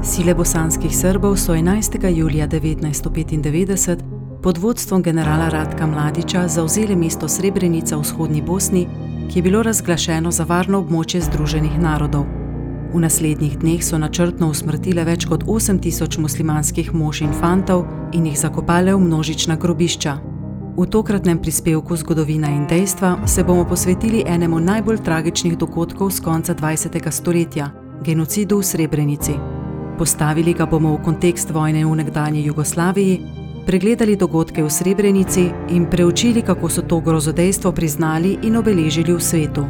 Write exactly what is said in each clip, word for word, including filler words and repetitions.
Sile bosanskih Srbov so enajstega julija devetnajststo petindevetdeset pod vodstvom generala Ratka Mladića zavzeli mesto Srebrenica v vzhodni Bosni, ki je bilo razglašeno za varno območje Združenih narodov. V naslednjih dneh so načrtno usmrtile več kot osem tisoč muslimanskih mož in fantov in jih zakopale v množična grobišča. V tokratnem prispevku Zgodovina in dejstva se bomo posvetili enemu najbolj tragičnih dogodkov z konca dvajsetega stoletja, genocidu v Srebrenici. Postavili ga bomo v kontekst vojne v nekdanji Jugoslaviji, pregledali dogodke v Srebrenici in preučili, kako so to grozodejstvo priznali in obeležili v svetu.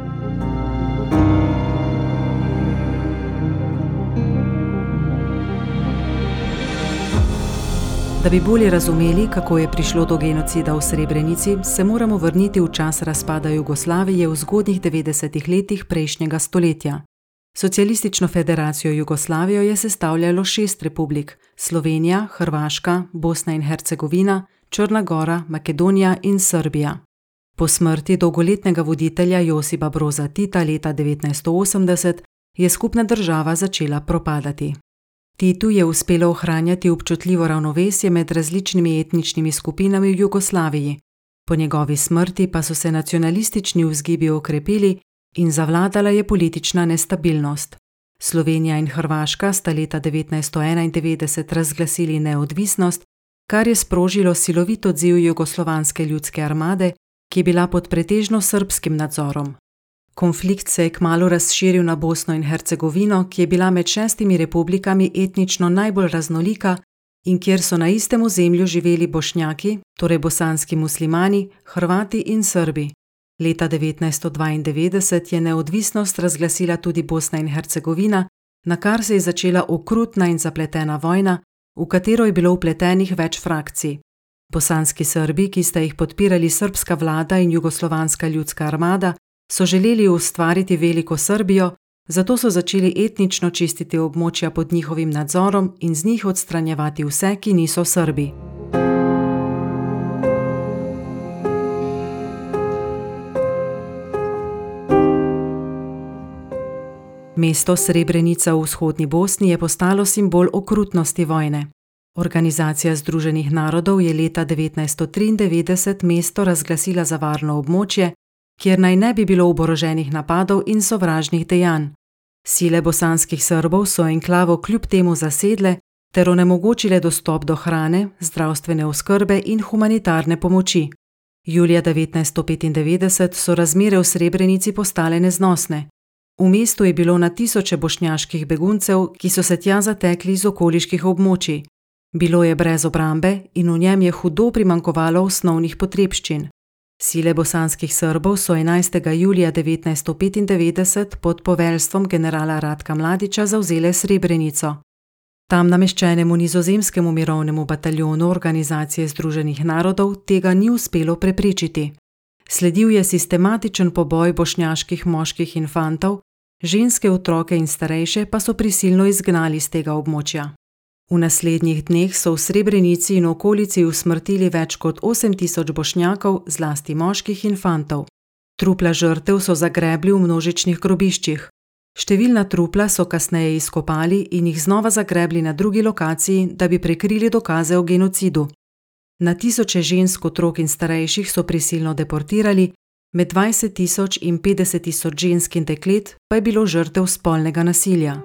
Da bi bolje razumeli, kako je prišlo do genocida v Srebrenici, se moramo vrniti v čas razpada Jugoslavije v zgodnjih devetdesetih letih prejšnjega stoletja. Socialistično federacijo Jugoslavijo je sestavljalo šest republik: Slovenija, Hrvaška, Bosna in Hercegovina, Črna Gora, Makedonija in Srbija. Po smrti dolgoletnega voditelja Josipa Broza Tita leta devetnajststo osemdeset je skupna država začela propadati. Titu je uspelo ohranjati občutljivo ravnovesje med različnimi etničnimi skupinami v Jugoslaviji. Po njegovi smrti pa so se nacionalistični vzgibi okrepili in zavladala je politična nestabilnost. Slovenija in Hrvaška sta leta devetnajststo enaindevetdeset razglasili neodvisnost, kar je sprožilo silovit odziv Jugoslovanske ljudske armade, ki je bila pod pretežno srbskim nadzorom. Konflikt se je kmalu razširil na Bosno in Hercegovino, ki je bila med šestimi republikami etnično najbolj raznolika in kjer so na istem ozemlju živeli Bošnjaki, torej bosanski muslimani, Hrvati in Srbi. Leta devetnajststo dvaindevetdeset je neodvisnost razglasila tudi Bosna in Hercegovina, na kar se je začela okrutna in zapletena vojna, v katero je bilo vpletenih več frakcij. Bosanski Srbi, ki sta jih podpirali srbska vlada in Jugoslovanska ljudska armada, so želeli ustvariti veliko Srbijo, zato so začeli etnično čistiti območja pod njihovim nadzorom in z njih odstranjevati vse, ki niso Srbi. Mesto Srebrenica v vzhodni Bosni je postalo simbol okrutnosti vojne. Organizacija Združenih narodov je leta devetnajststo triindevetdeset mesto razglasila za varno območje, kjer naj ne bi bilo oboroženih napadov in sovražnih dejanj. Sile bosanskih Srbov so enklavo kljub temu zasedle ter onemogočile dostop do hrane, zdravstvene oskrbe in humanitarne pomoči. Julija devetnajststo petindevetdeset so razmere v Srebrenici postale neznosne. V mestu je bilo na tisoče bošnjaških beguncev, ki so se tja zatekli iz okoliških območij. Bilo je brez obrambe in v njem je hudo primanjkovalo osnovnih potrebščin. Sile bosanskih Srbov so enajstega julija devetnajststo petindevetdeset pod poveljstvom generala Ratka Mladića zavzele Srebrenico. Tam nameščenemu nizozemskemu mirovnemu bataljonu Organizacije Združenih narodov tega ni uspelo preprečiti. Sledil je sistematičen poboj bošnjaških moških in fantov, ženske, otroke in starejše pa so prisilno izgnali z tega območja. V naslednjih dneh so v Srebrenici in okolici usmrtili več kot osem tisoč Bošnjakov, zlasti moških in fantov. Trupla žrtev so zagrebli v množičnih grobiščih. Številna trupla so kasneje izkopali in jih znova zagrebli na drugi lokaciji, da bi prekrili dokaze o genocidu. Na tisoče žensk, otrok in starejših so prisilno deportirali, med dvajset tisoč in petdeset tisoč žensk in deklet pa je bilo žrtev spolnega nasilja.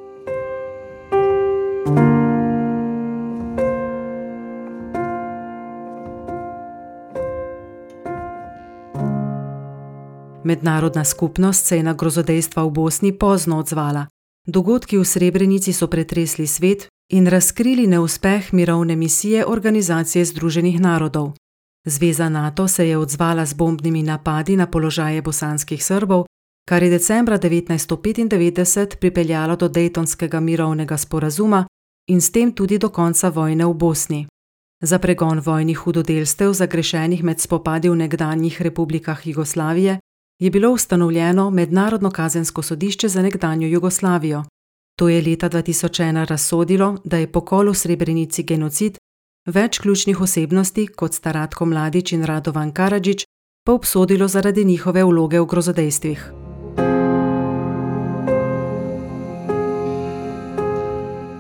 Mednarodna skupnost se je na grozodejstva v Bosni pozno odzvala. Dogodki v Srebrenici so pretresli svet in razkrili neuspeh mirovne misije Organizacije Združenih narodov. Zveza NATO se je odzvala z bombnimi napadi na položaje bosanskih Srbov, kar je decembra devetnajststo petindevetdeset pripeljalo do Dejtonskega mirovnega sporazuma in s tem tudi do konca vojne v Bosni. Za pregon vojnih hudodelstev zagrešenih med spopadi v nekdanjih republikah Jugoslavije je bilo ustanovljeno Mednarodno kazensko sodišče za nekdanjo Jugoslavijo. To je leta dva tisoč ena razsodilo, da je pokol v Srebrenici genocid, več ključnih osebnosti, kot sta Ratko Mladić in Radovan Karadžić, pa obsodilo zaradi njihove vloge v grozodejstvih.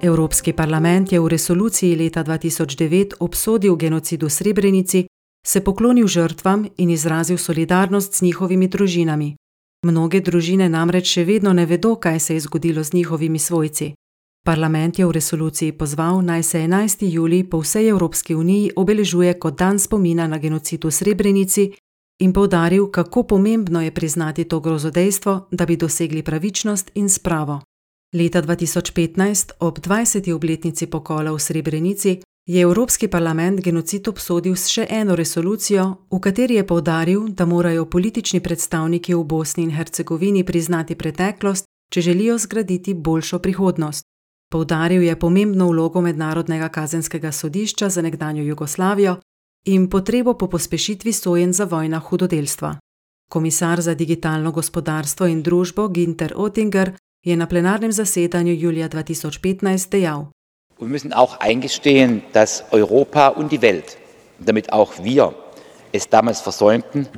Evropski parlament je v resoluciji leta dva tisoč devet obsodil genocid v Srebrenici, se poklonil žrtvam in izrazil solidarnost s njihovimi družinami. Mnoge družine namreč še vedno ne vedo, kaj se je zgodilo z njihovimi svojci. Parlament je v resoluciji pozval, naj se enajsti julij po vsej Evropski uniji obeležuje kot dan spomina na genocid v Srebrenici in poudaril, kako pomembno je priznati to grozodejstvo, da bi dosegli pravičnost in spravo. Leta dva tisoč petnajst, ob dvajseti obletnici pokola v Srebrenici, je Evropski parlament genocid obsodil s še eno resolucijo, v kateri je poudaril, da morajo politični predstavniki v Bosni in Hercegovini priznati preteklost, če želijo zgraditi boljšo prihodnost. Poudaril je pomembno vlogo Mednarodnega kazenskega sodišča za nekdanjo Jugoslavijo in potrebo po pospešitvi sojenj za vojna hudodelstva. Komisar za digitalno gospodarstvo in družbo Günther Oettinger je na plenarnem zasedanju julija dva tisoč petnajst dejal: Wir müssen auch eingestehen, dass Europa und die Welt, damit auch wir es damals versäumten,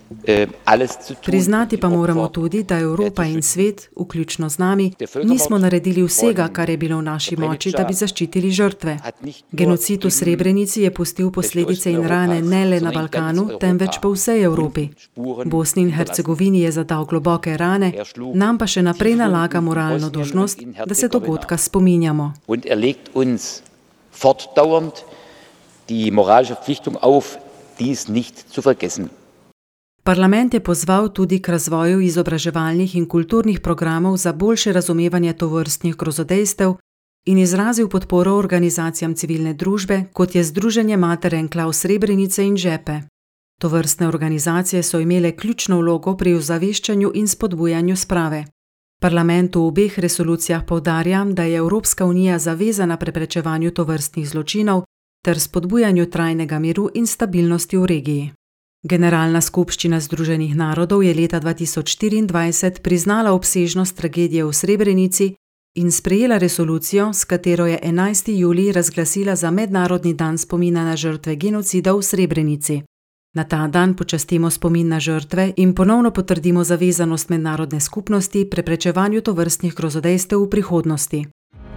alles zu tun. Priznati pa moramo tudi, da Evropa in svet, vključno z nami, nismo naredili vsega, kar je bilo v naši moči, da bi zaščitili žrtve. Genocid v Srebrenici je pustil posledice in rane ne le na Balkanu, temveč po vsej Evropi. Bosni in Hercegovini je zadal globoke rane, nam pa še naprej nalaga moralno dolžnost, da se dogodka spominjamo. Und er legt uns fortdauernd die moralische Verpflichtung auf, dies nicht zu vergessen. Parlament je pozval tudi k razvoju izobraževalnih in kulturnih programov za boljše razumevanje tovrstnih grozodejstev in izrazil podporo organizacijam civilne družbe, kot je Združenje Mater Enklav Srebrenice in Žepe. Tovrstne organizacije so imele ključno vlogo pri ozaveščanju in spodbujanju sprave. Parlament v obeh resolucijah poudarja, da je Evropska unija zavezana preprečevanju tovrstnih zločinov ter spodbujanju trajnega miru in stabilnosti v regiji. Generalna skupščina Združenih narodov je leta dva tisoč štiriindvajset priznala obsežnost tragedije v Srebrenici in sprejela resolucijo, s katero je enajsti julij razglasila za mednarodni dan spomina na žrtve genocida v Srebrenici. Na ta dan počastimo spomin na žrtve in ponovno potrdimo zavezanost mednarodne skupnosti preprečevanju tovrstnih grozodejstev v prihodnosti.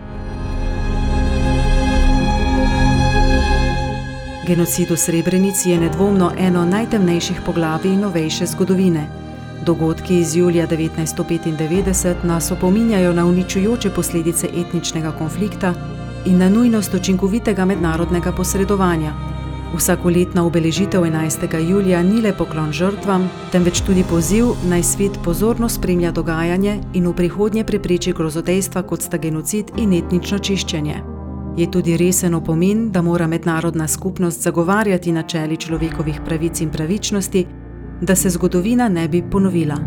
Genocid v Srebrenici je nedvomno eno najtemnejših poglavij novejše zgodovine. Dogodki iz julija devetnajststo petindevetdeset nas opominjajo na uničujoče posledice etničnega konflikta in na nujnost učinkovitega mednarodnega posredovanja. Vsakoletna obeležitev enajstega julija ni le poklon žrtvam, temveč tudi poziv, naj svet pozorno spremlja dogajanje in v prihodnje prepreči grozodejstva, kot sta genocid in etnično čiščenje. Je tudi resen opomin, da mora mednarodna skupnost zagovarjati načeli človekovih pravic in pravičnosti, da se zgodovina ne bi ponovila.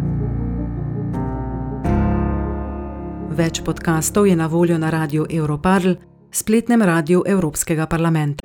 Več podkastov je na voljo na radiu Europarl, spletnem radiu Evropskega parlamenta.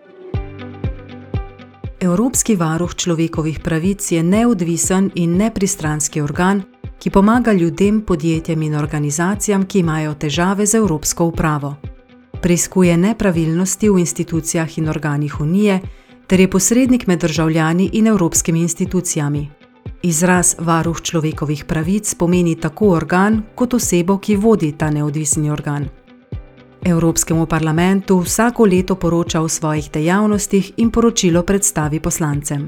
Evropski varuh človekovih pravic je neodvisen in nepristranski organ, ki pomaga ljudem, podjetjem in organizacijam, ki imajo težave z evropsko upravo. Preiskuje nepravilnosti v institucijah in organih Unije ter je posrednik med državljani in evropskimi institucijami. Izraz varuh človekovih pravic pomeni tako organ kot osebo, ki vodi ta neodvisni organ. Evropskemu parlamentu vsako leto poroča o svojih dejavnostih in poročilo predstavi poslancem.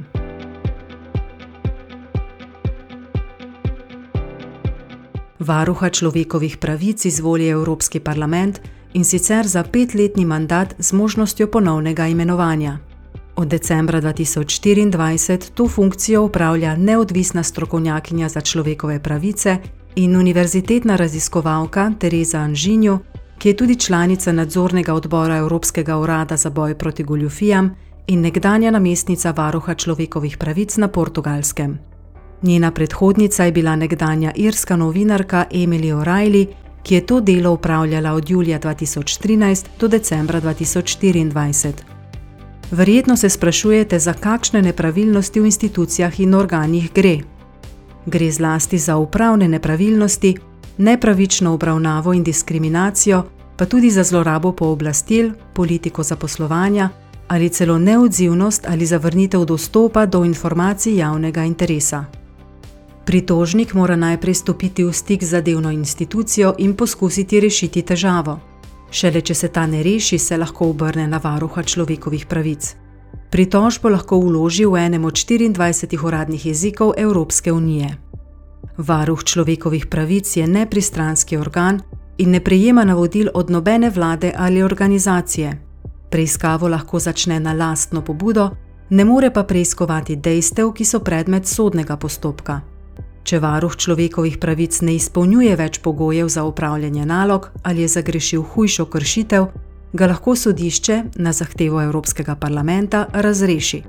Varuha človekovih pravic izvoli Evropski parlament in sicer za petletni mandat z možnostjo ponovnega imenovanja. Od decembra dva tisoč štiriindvajset to funkcijo opravlja neodvisna strokovnjakinja za človekove pravice in univerzitetna raziskovalka Teresa Anžinjo, ki je tudi članica nadzornega odbora Evropskega urada za boj proti goljufijam in nekdanja namestnica varuha človekovih pravic na Portugalskem. Njena predhodnica je bila nekdanja irska novinarka Emily O'Reilly, ki je to delo opravljala od julija dva tisoč trinajst do decembra dva tisoč štiriindvajset. Verjetno se sprašujete, za kakšne nepravilnosti v institucijah in organih gre. Gre zlasti za upravne nepravilnosti, nepravično obravnavo in diskriminacijo, pa tudi za zlorabo pooblastil, politiko zaposlovanja ali celo neodzivnost ali zavrnitev dostopa do informacij javnega interesa. Pritožnik mora najprej stopiti v stik z zadevno institucijo in poskusiti rešiti težavo. Šele če se ta ne reši, se lahko obrne na varuha človekovih pravic. Pritožbo lahko vloži v enem od štiriindvajsetih uradnih jezikov Evropske unije. Varuh človekovih pravic je nepristranski organ in ne prejema navodil od nobene vlade ali organizacije. Preiskavo lahko začne na lastno pobudo, ne more pa preiskovati dejstev, ki so predmet sodnega postopka. Če varuh človekovih pravic ne izpolnjuje več pogojev za opravljanje nalog ali je zagrešil hujšo kršitev, ga lahko sodišče na zahtevo Evropskega parlamenta razreši.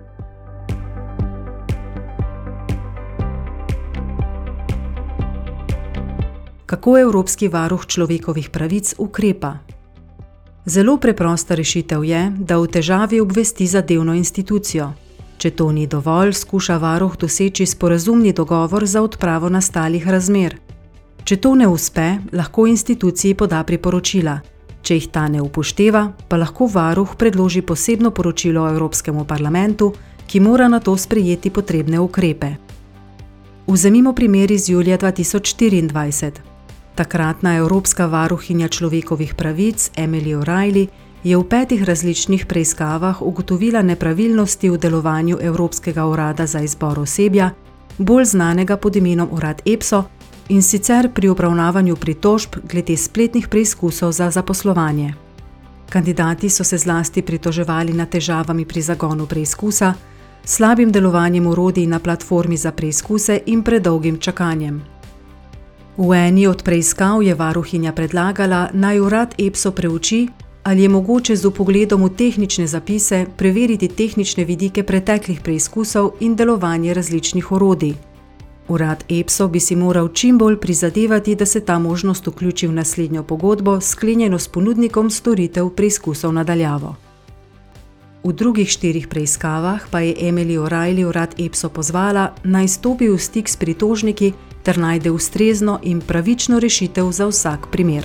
Kako Evropski varuh človekovih pravic ukrepa? Zelo preprosta rešitev je, da o težavi obvesti zadevno institucijo. Če to ni dovolj, skuša varuh doseči sporazumni dogovor za odpravo nastalih razmer. Če to ne uspe, lahko instituciji poda priporočila. Če jih ta ne upošteva, pa lahko varuh predloži posebno poročilo Evropskemu parlamentu, ki mora na to sprejeti potrebne ukrepe. Vzemimo primer iz julija dva tisoč štiriindvajset. Takratna Evropska varuhinja človekovih pravic Emily O'Reilly je v petih različnih preiskavah ugotovila nepravilnosti v delovanju Evropskega urada za izbor osebja, bolj znanega pod imenom Urad EPSO, in sicer pri obravnavanju pritožb glede spletnih preizkusov za zaposlovanje. Kandidati so se zlasti pritoževali nad težavami pri zagonu preizkusa, slabim delovanjem orodij na platformi za preizkuse in predolgim čakanjem. V eni od preiskav je varuhinja predlagala, naj Urad EPSO preuči, ali je mogoče z vpogledom v tehnične zapise preveriti tehnične vidike preteklih preizkusov in delovanje različnih orodij. Urad EPSO bi si moral čim bolj prizadevati, da se ta možnost vključi v naslednjo pogodbo, sklenjeno s ponudnikom storitev preizkusov na daljavo. V drugih štirih preiskavah pa je Emily O'Reilly Urad EPSO pozvala, naj stopi v stik s pritožniki ter najde ustrezno in pravično rešitev za vsak primer.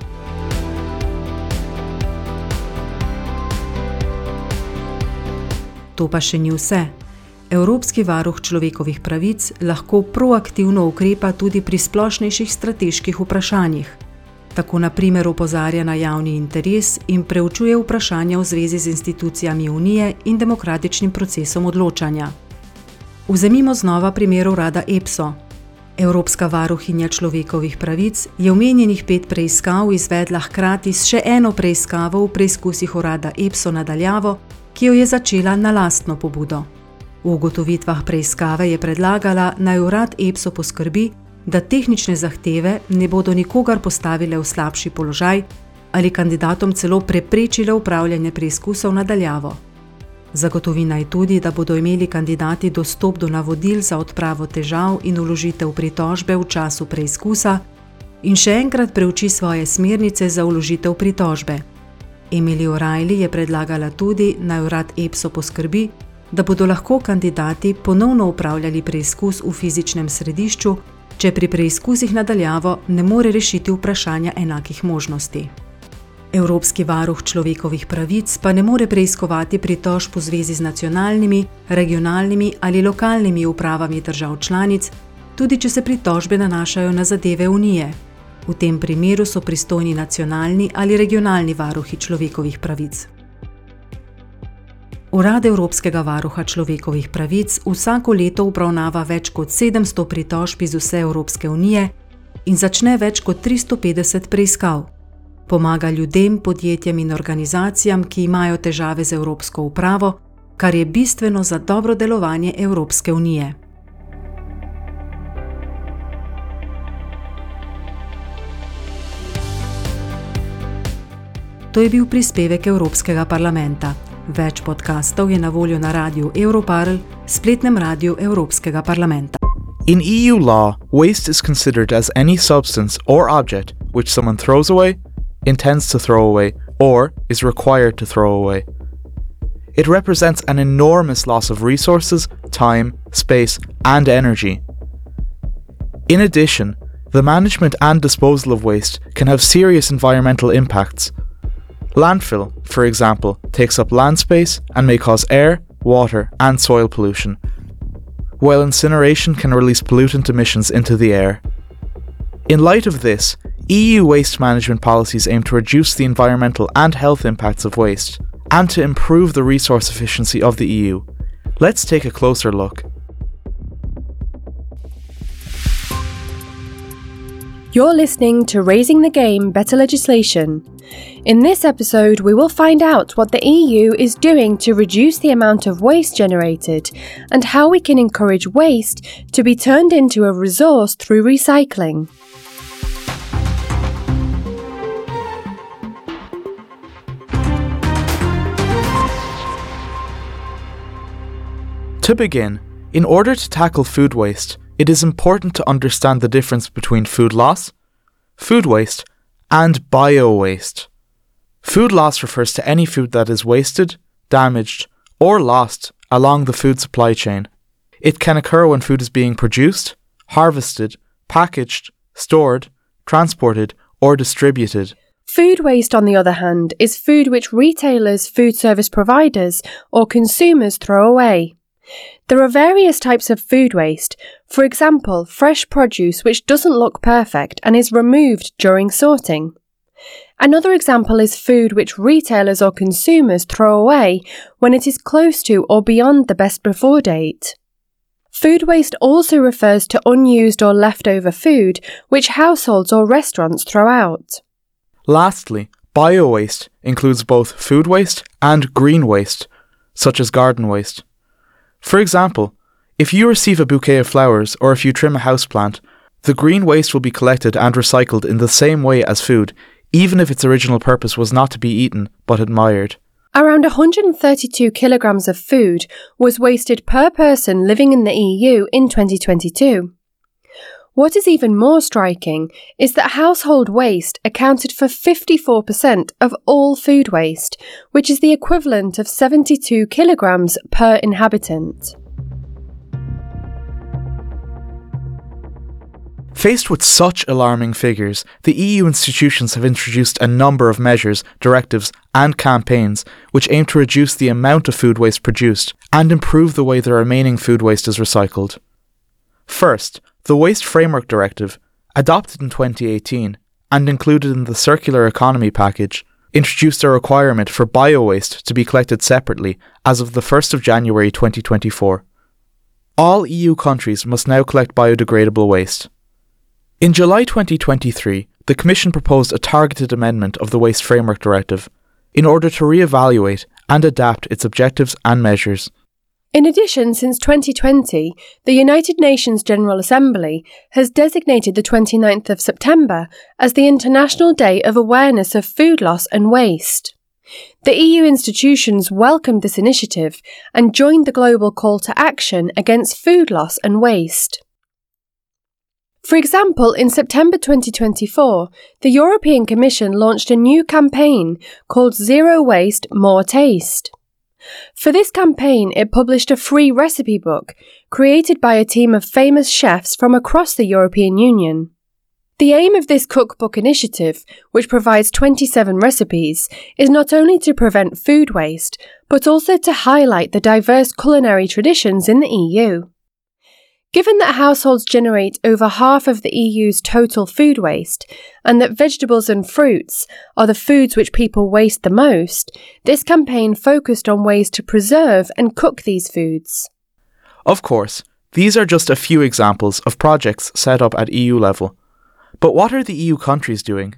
To pa še ni vse. Evropski varuh človekovih pravic lahko proaktivno ukrepa tudi pri splošnejših strateških vprašanjih. Tako na primer opozarja na javni interes in preučuje vprašanja v zvezi z institucijami Unije in demokratičnim procesom odločanja. Vzemimo znova primer urada EPSO. Evropska varuhinja človekovih pravic je omenjenih pet preiskav izvedla hkrati s še eno preiskavo v preizkusih urada EPSO na daljavo, ki jo je začela na lastno pobudo. V ugotovitvah preiskave je predlagala, naj urad EPSO poskrbi, da tehnične zahteve ne bodo nikogar postavile v slabši položaj ali kandidatom celo preprečile upravljanje preizkusov na daljavo. Zagotovi naj tudi, da bodo imeli kandidati dostop do navodil za odpravo težav in vložitev pritožbe v času preizkusa in še enkrat preuči svoje smernice za vložitev pritožbe. Emily O'Reilly je predlagala tudi, naj urad EPSO poskrbi, da bodo lahko kandidati ponovno upravljali preizkus v fizičnem središču, če pri preizkusih na daljavo ne more rešiti vprašanja enakih možnosti. Evropski varuh človekovih pravic pa ne more preiskovati pritožb v zvezi z nacionalnimi, regionalnimi ali lokalnimi upravami držav članic, tudi če se pritožbe nanašajo na zadeve Unije. V tem primeru so pristojni nacionalni ali regionalni varuhi človekovih pravic. Urad Evropskega varuha človekovih pravic vsako leto obravnava več kot sedemsto pritožb iz vse Evropske unije in začne več kot tristo petdeset preiskav. Pomaga ljudem, podjetjem in organizacijam, ki imajo težave z evropsko upravo, kar je bistveno za dobro delovanje Evropske unije. To je bil prispevek Evropskega parlamenta. Več podkastov je na voljo na radiu Europarl, spletnem radiu Evropskega parlamenta. In E U law, waste is considered as any substance or object which someone throws away, intends to throw away, or is required to throw away. It represents an enormous loss of resources, time, space, and energy. In addition, the management and disposal of waste can have serious environmental impacts. Landfill, for example, takes up land space and may cause air, water, and soil pollution, while incineration can release pollutant emissions into the air. In light of this, E U waste management policies aim to reduce the environmental and health impacts of waste, and to improve the resource efficiency of the E U. Let's take a closer look. You're listening to Raising the Game Better Legislation. In this episode, we will find out what the E U is doing to reduce the amount of waste generated and how we can encourage waste to be turned into a resource through recycling. To begin, in order to tackle food waste, it is important to understand the difference between food loss, food waste, and bio-waste. Food loss refers to any food that is wasted, damaged, or lost along the food supply chain. It can occur when food is being produced, harvested, packaged, stored, transported, or distributed. Food waste, on the other hand, is food which retailers, food service providers, or consumers throw away. There are various types of food waste, for example, fresh produce which doesn't look perfect and is removed during sorting. Another example is food which retailers or consumers throw away when it is close to or beyond the best before date. Food waste also refers to unused or leftover food which households or restaurants throw out. Lastly, bio-waste includes both food waste and green waste, such as garden waste. For example, if you receive a bouquet of flowers or if you trim a houseplant, the green waste will be collected and recycled in the same way as food, even if its original purpose was not to be eaten but admired. Around one hundred thirty-two kilograms of food was wasted per person living in the E U in twenty twenty-two. What is even more striking is that household waste accounted for fifty-four percent of all food waste, which is the equivalent of seventy-two kilograms per inhabitant. Faced with such alarming figures, the E U institutions have introduced a number of measures, directives, and campaigns which aim to reduce the amount of food waste produced and improve the way the remaining food waste is recycled. First, the Waste Framework Directive, adopted in twenty eighteen and included in the Circular Economy Package, introduced a requirement for bio-waste to be collected separately as of the first of January twenty twenty-four. All E U countries must now collect biodegradable waste. In July twenty twenty-three, the Commission proposed a targeted amendment of the Waste Framework Directive in order to re-evaluate and adapt its objectives and measures. In addition, since twenty twenty, the United Nations General Assembly has designated the twenty-ninth of September as the International Day of Awareness of Food Loss and Waste. The E U institutions welcomed this initiative and joined the global call to action against food loss and waste. For example, in September twenty twenty-four, the European Commission launched a new campaign called Zero Waste, More Taste. For this campaign, it published a free recipe book created by a team of famous chefs from across the European Union. The aim of this cookbook initiative, which provides twenty-seven recipes, is not only to prevent food waste, but also to highlight the diverse culinary traditions in the E U. Given that households generate over half of the E U's total food waste, and that vegetables and fruits are the foods which people waste the most, this campaign focused on ways to preserve and cook these foods. Of course, these are just a few examples of projects set up at E U level. But what are the E U countries doing?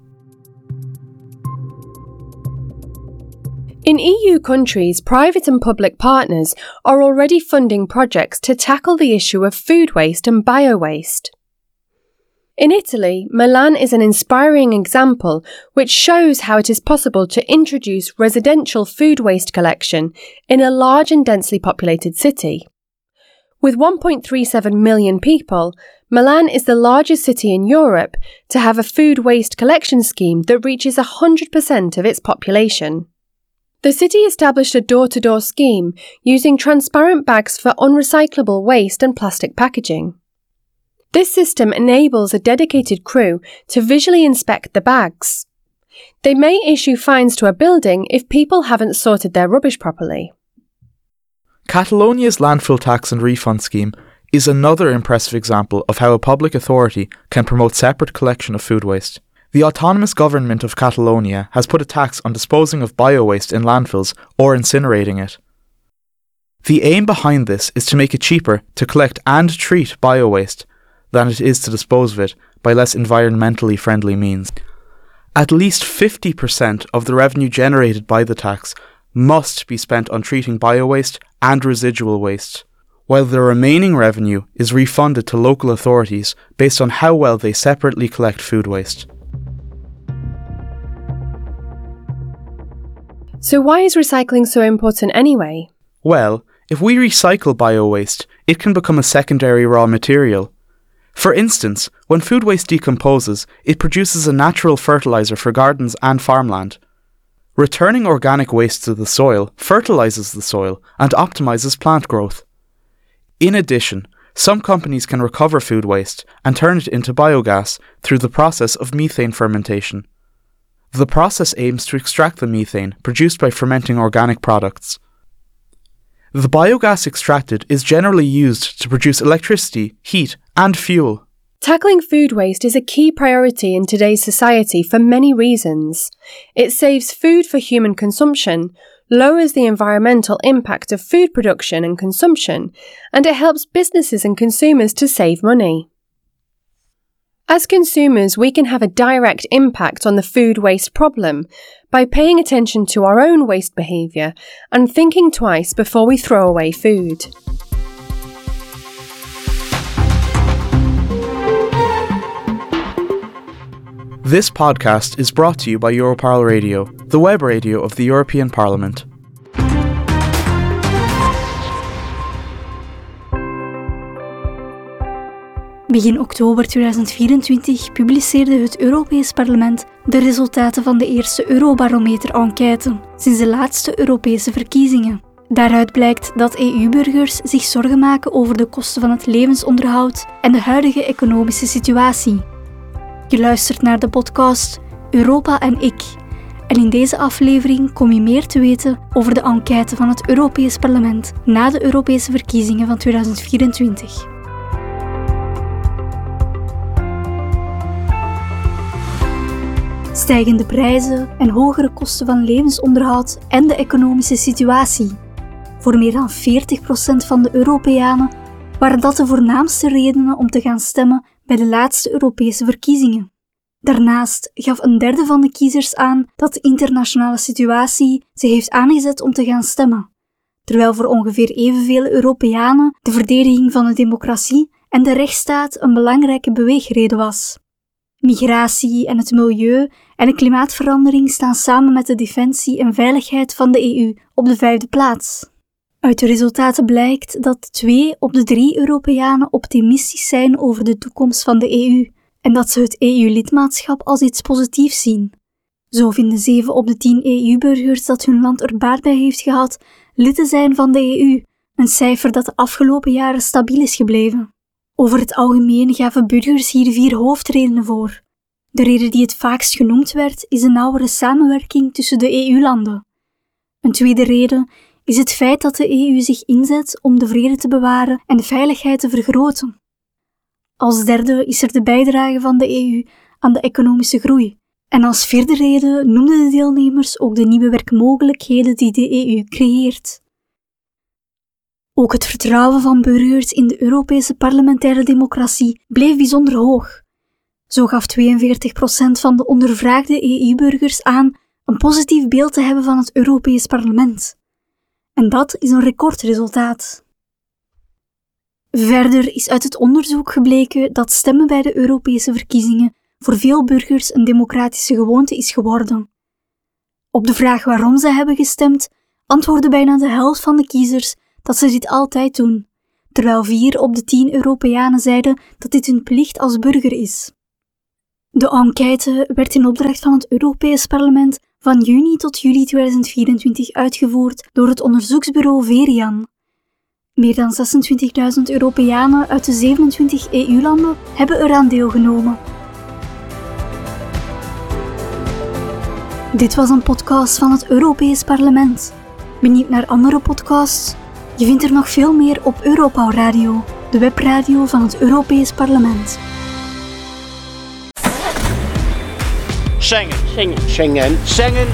In E U countries, private and public partners are already funding projects to tackle the issue of food waste and bio-waste. In Italy, Milan is an inspiring example which shows how it is possible to introduce residential food waste collection in a large and densely populated city. With one point three seven million people, Milan is the largest city in Europe to have a food waste collection scheme that reaches one hundred percent of its population. The city established a door-to-door scheme using transparent bags for unrecyclable waste and plastic packaging. This system enables a dedicated crew to visually inspect the bags. They may issue fines to a building if people haven't sorted their rubbish properly. Catalonia's landfill tax and refund scheme is another impressive example of how a public authority can promote separate collection of food waste. The autonomous government of Catalonia has put a tax on disposing of biowaste in landfills or incinerating it. The aim behind this is to make it cheaper to collect and treat biowaste than it is to dispose of it by less environmentally friendly means. At least fifty percent of the revenue generated by the tax must be spent on treating biowaste and residual waste, while the remaining revenue is refunded to local authorities based on how well they separately collect food waste. So why is recycling so important anyway? Well, if we recycle biowaste, it can become a secondary raw material. For instance, when food waste decomposes, it produces a natural fertilizer for gardens and farmland. Returning organic waste to the soil fertilizes the soil and optimizes plant growth. In addition, some companies can recover food waste and turn it into biogas through the process of methane fermentation. The process aims to extract the methane produced by fermenting organic products. The biogas extracted is generally used to produce electricity, heat, and fuel. Tackling food waste is a key priority in today's society for many reasons. It saves food for human consumption, lowers the environmental impact of food production and consumption, and it helps businesses and consumers to save money. As consumers, we can have a direct impact on the food waste problem by paying attention to our own waste behaviour and thinking twice before we throw away food. This podcast is brought to you by Europarl Radio, the web radio of the European Parliament. Begin oktober tweeduizend vierentwintig publiceerde het Europees Parlement de resultaten van de eerste Eurobarometer-enquête sinds de laatste Europese verkiezingen. Daaruit blijkt dat E U-burgers zich zorgen maken over de kosten van het levensonderhoud en de huidige economische situatie. Je luistert naar de podcast Europa en ik. En in deze aflevering kom je meer te weten over de enquête van het Europees Parlement na de Europese verkiezingen van tweeduizend vierentwintig. Stijgende prijzen en hogere kosten van levensonderhoud en de economische situatie. Voor meer dan veertig procent van de Europeanen waren dat de voornaamste redenen om te gaan stemmen bij de laatste Europese verkiezingen. Daarnaast gaf een derde van de kiezers aan dat de internationale situatie ze heeft aangezet om te gaan stemmen, terwijl voor ongeveer evenveel Europeanen de verdediging van de democratie en de rechtsstaat een belangrijke beweegreden was. Migratie en het milieu en de klimaatverandering staan samen met de defensie en veiligheid van de E U op de vijfde plaats. Uit de resultaten blijkt dat twee op de drie Europeanen optimistisch zijn over de toekomst van de E U en dat ze het E U-lidmaatschap als iets positiefs zien. Zo vinden zeven op de tien E U-burgers dat hun land er baat bij heeft gehad lid te zijn van de E U, een cijfer dat de afgelopen jaren stabiel is gebleven. Over het algemeen gaven burgers hier vier hoofdredenen voor. De reden die het vaakst genoemd werd is een nauwere samenwerking tussen de E U-landen. Een tweede reden is het feit dat de E U zich inzet om de vrede te bewaren en de veiligheid te vergroten. Als derde is er de bijdrage van de E U aan de economische groei. En als vierde reden noemden de deelnemers ook de nieuwe werkmogelijkheden die de E U creëert. Ook het vertrouwen van burgers in de Europese parlementaire democratie bleef bijzonder hoog. Zo gaf tweeënveertig procent van de ondervraagde E U-burgers aan een positief beeld te hebben van het Europees Parlement. En dat is een recordresultaat. Verder is uit het onderzoek gebleken dat stemmen bij de Europese verkiezingen voor veel burgers een democratische gewoonte is geworden. Op de vraag waarom ze hebben gestemd, antwoordde bijna de helft van de kiezers dat ze dit altijd doen, terwijl vier op de tien Europeanen zeiden dat dit hun plicht als burger is. De enquête werd in opdracht van het Europees Parlement van juni tot juli tweeduizend vierentwintig uitgevoerd door het onderzoeksbureau Verian. Meer dan zesentwintigduizend Europeanen uit de zevenentwintig E U-landen hebben eraan deelgenomen. Dit was een podcast van het Europees Parlement. Benieuwd naar andere podcasts? Je vindt er nog veel meer op Europarl Radio, de webradio van het Europees Parlement. Schengen. Schengen. Schengen. Schengen.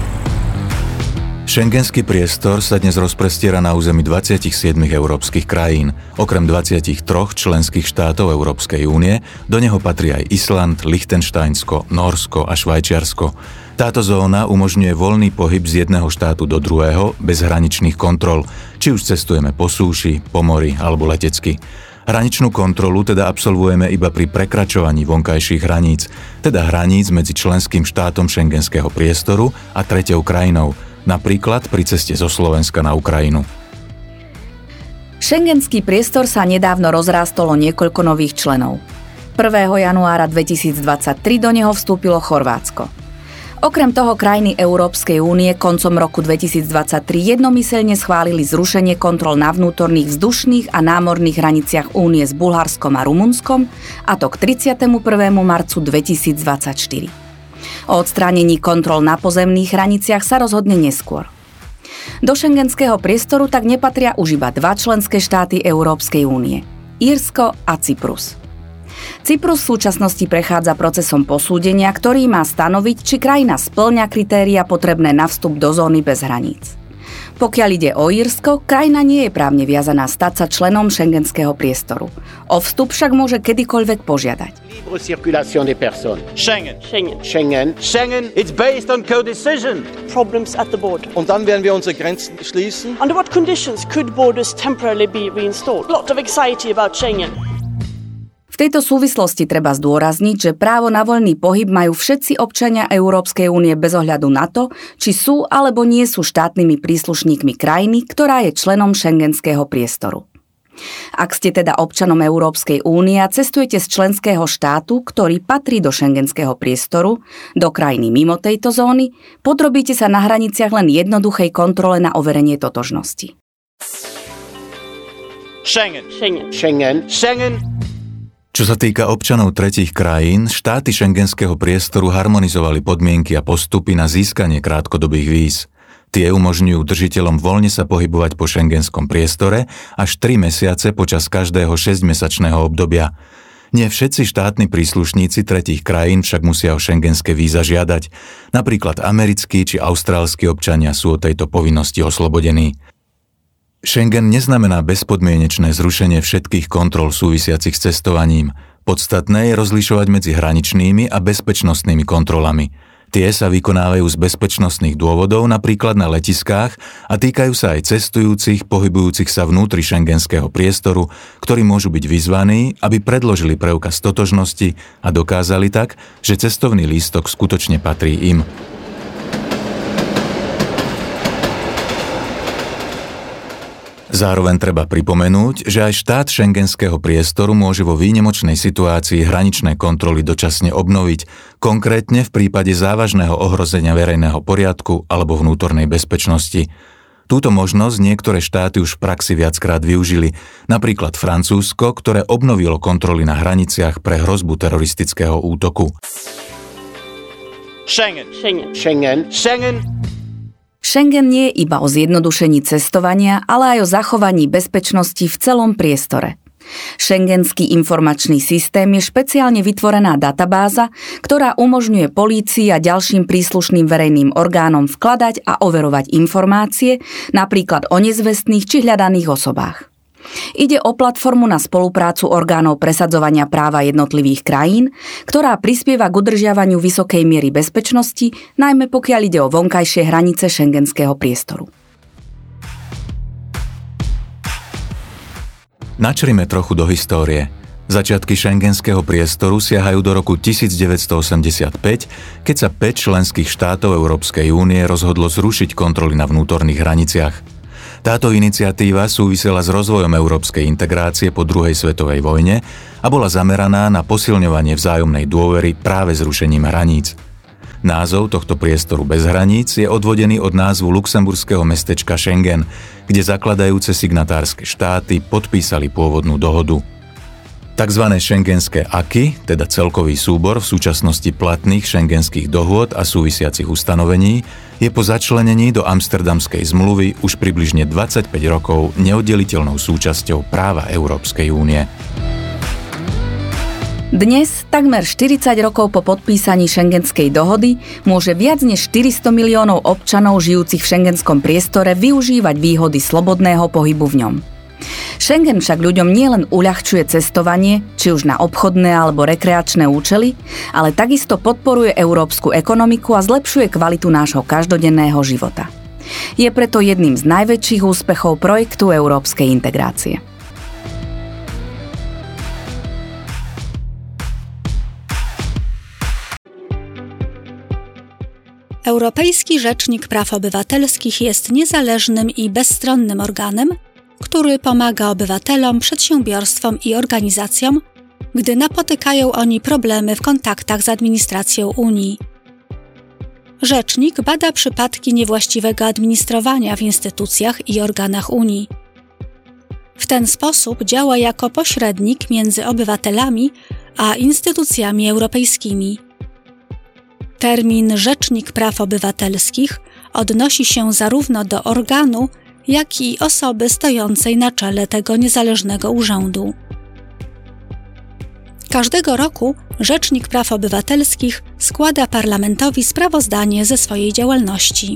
Schengenský priestor sa dnes rozprestiera na území dvadsaťsedem európskych krajín. Okrem dvadsaťtri členských štátov Európskej únie do neho patrí aj Island, Lichtensteinsko, Nórsko a Švajčiarsko. Táto zóna umožňuje voľný pohyb z jedného štátu do druhého bez hraničných kontrol, či už cestujeme po súši, po mori alebo letecky. Hraničnú kontrolu teda absolvujeme iba pri prekračovaní vonkajších hraníc, teda hraníc medzi členským štátom šengenského priestoru a treťou krajinou, napríklad pri ceste zo Slovenska na Ukrajinu. Schengenský priestor sa nedávno rozrástol o niekoľko nových členov. prvého januára dvetisícdvadsaťtri do neho vstúpilo Chorvátsko. Okrem toho krajiny Európskej únie koncom roku dvetisícdvadsaťtri jednomyseľne schválili zrušenie kontrol na vnútorných vzdušných a námorných hraniciach únie s Bulharskom a Rumunskom, a to k tridsiatemu prvému marcu dvetisícdvadsaťštyri. O odstránení kontrol na pozemných hraniciach sa rozhodne neskôr. Do šengenského priestoru tak nepatria už iba dva členské štáty Európskej únie – Írsko a Cyprus. Cyprus v súčasnosti prechádza procesom posúdenia, ktorý má stanoviť, či krajina spĺňa kritéria potrebné na vstup do zóny bez hraníc. Pokiaľ ide o Írsko, krajina nie je právne viazaná stať sa členom šengenského priestoru. O vstup však môže kedykoľvek požiadať. Libre circulation des personnes. Schengen. Schengen. Schengen. Schengen. It's based on co-decision. Problems at the border. Und dann werden wir unsere Grenzen schließen. Under what conditions could borders temporarily be reinstalled? A lot of anxiety about Schengen. V tejto súvislosti treba zdôrazniť, že právo na voľný pohyb majú všetci občania Európskej únie bez ohľadu na to, či sú alebo nie sú štátnymi príslušníkmi krajiny, ktorá je členom šengenského priestoru. Ak ste teda občanom Európskej únie a cestujete z členského štátu, ktorý patrí do šengenského priestoru, do krajiny mimo tejto zóny, podrobíte sa na hraniciach len jednoduchej kontrole na overenie totožnosti. Schengen. Schengen. Schengen. Schengen. Čo sa týka občanov tretích krajín, štáty šengenského priestoru harmonizovali podmienky a postupy na získanie krátkodobých víz. Tie umožňujú držiteľom voľne sa pohybovať po šengenskom priestore až tri mesiace počas každého šesťmesačného obdobia. Nie všetci štátni príslušníci tretích krajín však musia o šengenské víza žiadať. Napríklad americkí či austrálski občania sú od tejto povinnosti oslobodení. Schengen neznamená bezpodmienečné zrušenie všetkých kontrol súvisiacich s cestovaním. Podstatné je rozlišovať medzi hraničnými a bezpečnostnými kontrolami. Tie sa vykonávajú z bezpečnostných dôvodov, napríklad na letiskách, a týkajú sa aj cestujúcich, pohybujúcich sa vnútri šengenského priestoru, ktorí môžu byť vyzvaní, aby predložili preukaz totožnosti a dokázali tak, že cestovný lístok skutočne patrí im. Zároveň treba pripomenúť, že aj štát šengenského priestoru môže vo výnimočnej situácii hraničné kontroly dočasne obnoviť, konkrétne v prípade závažného ohrozenia verejného poriadku alebo vnútornej bezpečnosti. Túto možnosť niektoré štáty už v praxi viackrát využili, napríklad Francúzsko, ktoré obnovilo kontroly na hraniciach pre hrozbu teroristického útoku. Schengen. Schengen. Schengen. Schengen. Schengen nie je iba o zjednodušení cestovania, ale aj o zachovaní bezpečnosti v celom priestore. Schengenský informačný systém je špeciálne vytvorená databáza, ktorá umožňuje polícii a ďalším príslušným verejným orgánom vkladať a overovať informácie, napríklad o nezvestných či hľadaných osobách. Ide o platformu na spoluprácu orgánov presadzovania práva jednotlivých krajín, ktorá prispieva k udržiavaniu vysokej miery bezpečnosti, najmä pokiaľ ide o vonkajšie hranice šengenského priestoru. Načrime trochu do histórie. Začiatky šengenského priestoru siahajú do roku devätnásťstoosemdesiatpäť, keď sa päť členských štátov Európskej únie rozhodlo zrušiť kontroly na vnútorných hraniciach. Táto iniciatíva súvisela s rozvojom európskej integrácie po druhej svetovej vojne a bola zameraná na posilňovanie vzájomnej dôvery práve zrušením hraníc. Názov tohto priestoru bez hraníc je odvodený od názvu luxemburského mestečka Schengen, kde zakladajúce signatárske štáty podpísali pôvodnú dohodu. Takzvané šengenské aky, teda celkový súbor v súčasnosti platných šengenských dohôd a súvisiacich ustanovení, je po začlenení do Amsterdamskej zmluvy už približne dvadsaťpäť rokov neoddeliteľnou súčasťou práva Európskej únie. Dnes, takmer štyridsať rokov po podpísaní Schengenskej dohody, môže viac než štyristo miliónov občanov žijúcich v schengenskom priestore využívať výhody slobodného pohybu v ňom. Schengen však ľuďom nielen uľahčuje cestovanie, či už na obchodné alebo rekreačné účely, ale takisto podporuje európsku ekonomiku a zlepšuje kvalitu nášho každodenného života. Je preto jedným z najväčších úspechov projektu európskej integrácie. Europejski Rzecznik Praw Obywatelskich jest niezależnym i bezstronnym organem, który pomaga obywatelom, przedsiębiorstwom i organizacjom, gdy napotykają oni problemy w kontaktach z administracją Unii. Rzecznik bada przypadki niewłaściwego administrowania w instytucjach i organach Unii. W ten sposób działa jako pośrednik między obywatelami a instytucjami europejskimi. Termin Rzecznik Praw Obywatelskich odnosi się zarówno do organu, jak i osoby stojącej na czele tego niezależnego urzędu. Każdego roku Rzecznik Praw Obywatelskich składa Parlamentowi sprawozdanie ze swojej działalności.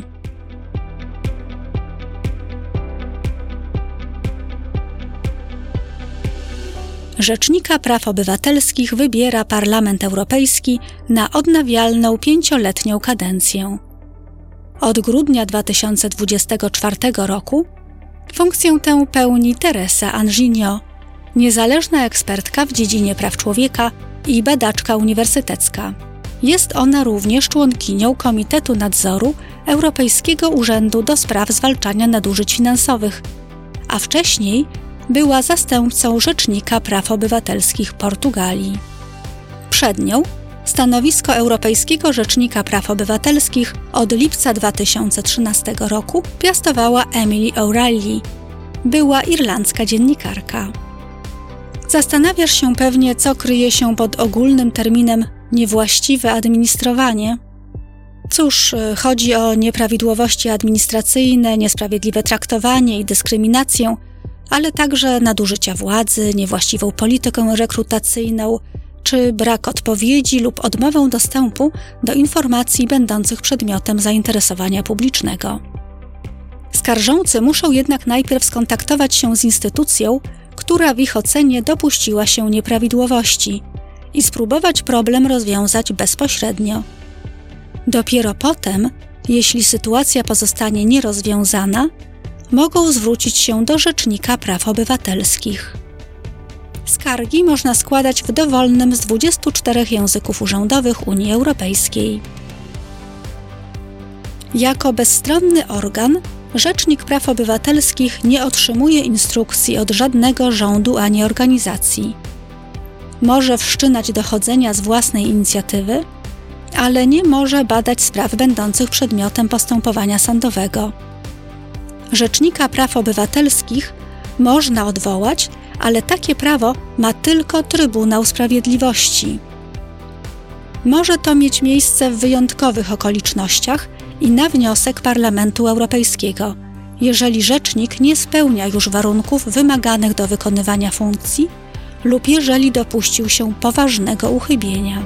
Rzecznika Praw Obywatelskich wybiera Parlament Europejski na odnawialną pięcioletnią kadencję. Od grudnia dwa tysiące dwudziestego czwartego roku funkcję tę pełni Teresa Anginio, niezależna ekspertka w dziedzinie praw człowieka i badaczka uniwersytecka. Jest ona również członkinią Komitetu Nadzoru Europejskiego Urzędu do Spraw Zwalczania Nadużyć Finansowych, a wcześniej była zastępcą Rzecznika Praw Obywatelskich Portugalii. Przed nią stanowisko Europejskiego Rzecznika Praw Obywatelskich od lipca dwa tysiące trzynastego roku piastowała Emily O'Reilly, była irlandzka dziennikarka. Zastanawiasz się pewnie, co kryje się pod ogólnym terminem niewłaściwe administrowanie. Cóż, chodzi o nieprawidłowości administracyjne, niesprawiedliwe traktowanie i dyskryminację, ale także nadużycia władzy, niewłaściwą politykę rekrutacyjną, czy brak odpowiedzi lub odmowę dostępu do informacji będących przedmiotem zainteresowania publicznego. Skarżący muszą jednak najpierw skontaktować się z instytucją, która w ich ocenie dopuściła się nieprawidłowości i spróbować problem rozwiązać bezpośrednio. Dopiero potem, jeśli sytuacja pozostanie nierozwiązana, mogą zwrócić się do Rzecznika Praw Obywatelskich. Skargi można składać w dowolnym z dwudziestu czterech języków urzędowych Unii Europejskiej. Jako bezstronny organ, Rzecznik Praw Obywatelskich nie otrzymuje instrukcji od żadnego rządu ani organizacji. Może wszczynać dochodzenia z własnej inicjatywy, ale nie może badać spraw będących przedmiotem postępowania sądowego. Rzecznika Praw Obywatelskich można odwołać, ale takie prawo ma tylko Trybunał Sprawiedliwości. Może to mieć miejsce w wyjątkowych okolicznościach i na wniosek Parlamentu Europejskiego, jeżeli rzecznik nie spełnia już warunków wymaganych do wykonywania funkcji lub jeżeli dopuścił się poważnego uchybienia.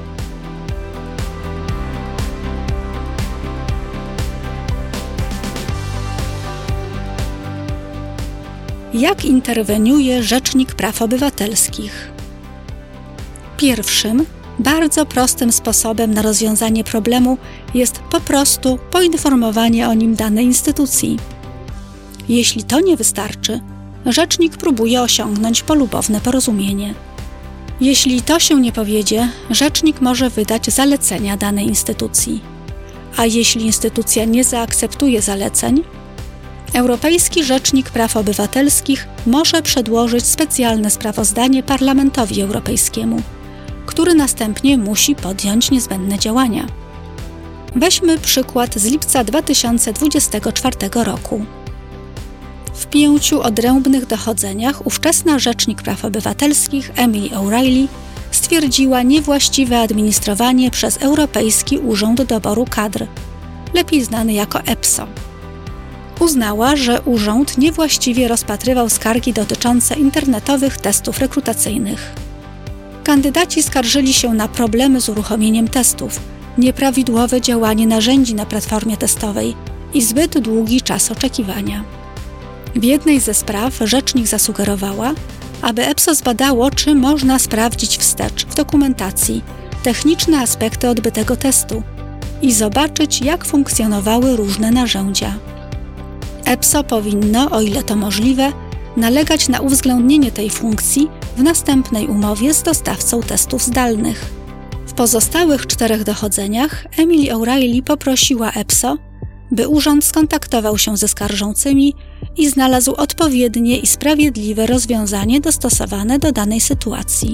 Jak interweniuje Rzecznik Praw Obywatelskich? Pierwszym, bardzo prostym sposobem na rozwiązanie problemu jest po prostu poinformowanie o nim danej instytucji. Jeśli to nie wystarczy, rzecznik próbuje osiągnąć polubowne porozumienie. Jeśli to się nie powiedzie, rzecznik może wydać zalecenia danej instytucji. A jeśli instytucja nie zaakceptuje zaleceń, Europejski Rzecznik Praw Obywatelskich może przedłożyć specjalne sprawozdanie Parlamentowi Europejskiemu, który następnie musi podjąć niezbędne działania. Weźmy przykład z lipca dwa tysiące dwudziestego czwartego roku. W pięciu odrębnych dochodzeniach ówczesna Rzecznik Praw Obywatelskich Emily O'Reilly stwierdziła niewłaściwe administrowanie przez Europejski Urząd Doboru Kadr, lepiej znany jako EPSO. Uznała, że urząd niewłaściwie rozpatrywał skargi dotyczące internetowych testów rekrutacyjnych. kandydaci skarżyli się na problemy z uruchomieniem testów, nieprawidłowe działanie narzędzi na platformie testowej i zbyt długi czas oczekiwania. W jednej ze spraw rzecznik zasugerowała, aby EPSO zbadało, czy można sprawdzić wstecz w dokumentacji techniczne aspekty odbytego testu i zobaczyć, jak funkcjonowały różne narzędzia. EPSO powinno, o ile to możliwe, nalegać na uwzględnienie tej funkcji w następnej umowie z dostawcą testów zdalnych. W pozostałych czterech dochodzeniach Emily O'Reilly poprosiła EPSO, by urząd skontaktował się ze skarżącymi i znalazł odpowiednie i sprawiedliwe rozwiązanie dostosowane do danej sytuacji.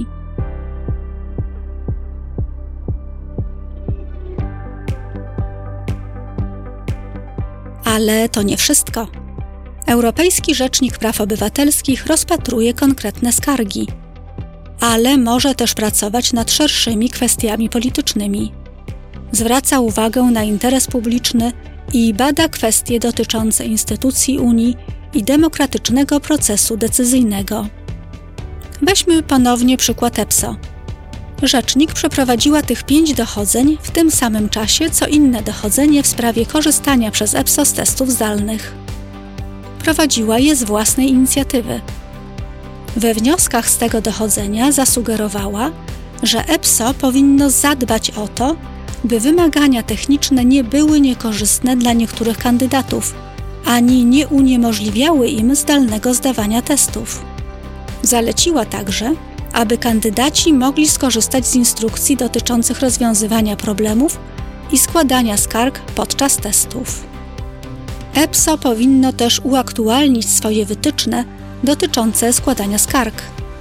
Ale to nie wszystko. Europejski Rzecznik Praw Obywatelskich rozpatruje konkretne skargi, ale może też pracować nad szerszymi kwestiami politycznymi. Zwraca uwagę na interes publiczny i bada kwestie dotyczące instytucji Unii i demokratycznego procesu decyzyjnego. Weźmy ponownie przykład EPSO. Rzecznik przeprowadziła tych pięć dochodzeń w tym samym czasie, co inne dochodzenie w sprawie korzystania przez EPSO z testów zdalnych. Prowadziła je z własnej inicjatywy. We wnioskach z tego dochodzenia zasugerowała, że EPSO powinno zadbać o to, by wymagania techniczne nie były niekorzystne dla niektórych kandydatów, ani nie uniemożliwiały im zdalnego zdawania testów. Zaleciła także, aby kandydaci mogli skorzystać z instrukcji dotyczących rozwiązywania problemów i składania skarg podczas testów. EPSO powinno też uaktualnić swoje wytyczne dotyczące składania skarg.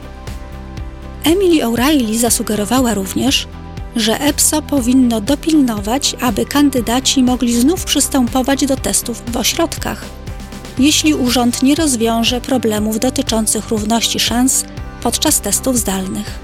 Emily O'Reilly zasugerowała również, że EPSO powinno dopilnować, aby kandydaci mogli znów przystępować do testów w ośrodkach, jeśli urząd nie rozwiąże problemów dotyczących równości szans podczas testów zdalnych.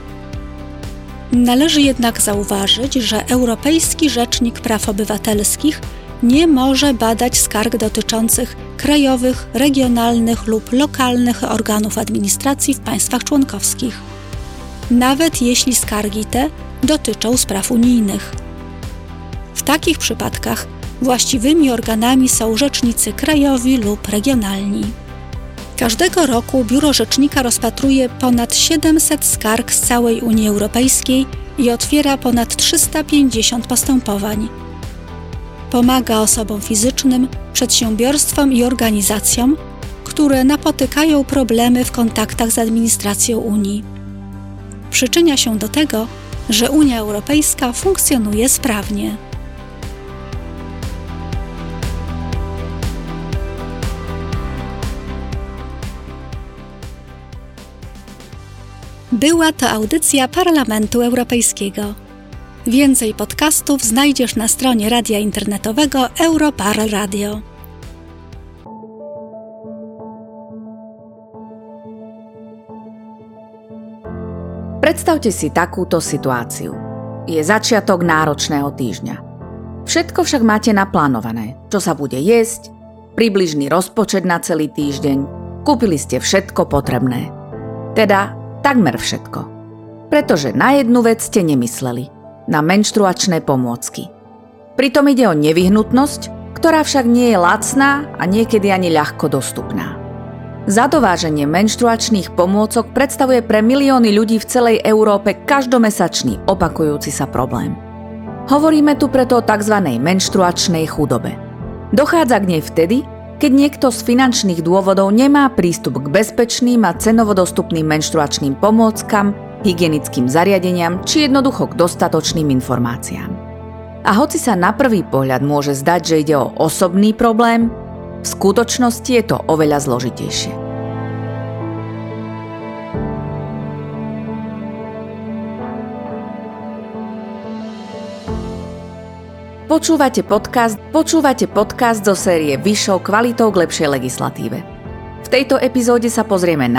Należy jednak zauważyć, że Europejski Rzecznik Praw Obywatelskich nie może badać skarg dotyczących krajowych, regionalnych lub lokalnych organów administracji w państwach członkowskich, nawet jeśli skargi te dotyczą spraw unijnych. W takich przypadkach właściwymi organami są rzecznicy krajowi lub regionalni. Każdego roku Biuro Rzecznika rozpatruje ponad siedemset skarg z całej Unii Europejskiej i otwiera ponad trzysta pięćdziesiąt postępowań. Pomaga osobom fizycznym, przedsiębiorstwom i organizacjom, które napotykają problemy w kontaktach z administracją Unii. Przyczynia się do tego, że Unia Europejska funkcjonuje sprawnie. Była to audycja Parlamentu Europejskiego. Więcej podcastów znajdziesz na stronie radia internetowego Europarl Radio. Predstavte si takúto situáciu. Je začiatok náročného týždňa. Všetko však máte naplánované, čo sa bude jesť, približný rozpočet na celý týždeň, kúpili ste všetko potrebné. Teda takmer všetko. Pretože na jednu vec ste nemysleli. Na menštruačné pomôcky. Pritom ide o nevyhnutnosť, ktorá však nie je lacná a niekedy ani ľahko dostupná. Zadováženie menštruačných pomôcok predstavuje pre milióny ľudí v celej Európe každomesačný opakujúci sa problém. Hovoríme tu preto o tzv. Menštruačnej chudobe. Dochádza k nej vtedy, keď niekto z finančných dôvodov nemá prístup k bezpečným a cenovo dostupným menštruačným pomôckam, hygienickým zariadeniam či jednoducho k dostatočným informáciám. A hoci sa na prvý pohľad môže zdať, že ide o osobný problém, v skutočnosti je to oveľa zložitejšie. Počúvate podcast, počúvate podcast zo série Vyššou kvalitou k lepšej legislatíve. V tejto epizóde sa pozrieme na